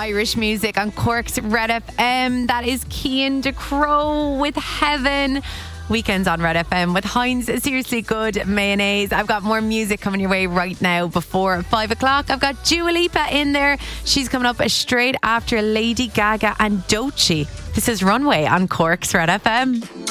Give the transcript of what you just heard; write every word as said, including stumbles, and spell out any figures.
Irish music on Cork's Red F M. That is Cian De Crow with Heaven. Weekends on Red F M with Heinz Seriously Good Mayonnaise. I've got more music coming your way right now before five o'clock. I've got Dua Lipa in there. She's coming up straight after Lady Gaga and Doechii. This is Runway on Cork's Red F M.